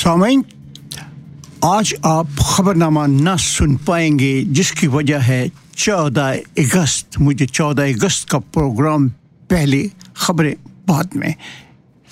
सामीन, आज आप खबरनामा न सुन पाएंगे जिसकी वजह है 14 अगस्त। मुझे 14 अगस्त का प्रोग्राम पहले, खबरें बाद में।